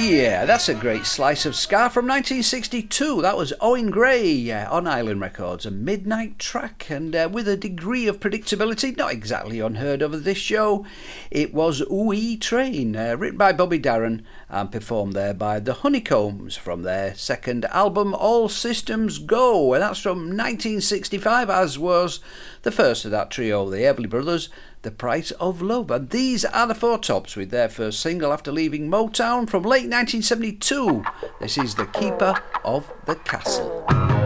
Yeah, that's a great slice of ska from 1962. That was Owen Gray on Island Records, a midnight track, and with a degree of predictability not exactly unheard of at this show. It was Ooh Train, written by Bobby Darin and performed there by the Honeycombs from their second album All Systems Go, and that's from 1965, as was the first of that trio, the Everly Brothers, The Price of Love. And these are the Four Tops with their first single after leaving Motown from late 1972. This is The Keeper of the Castle.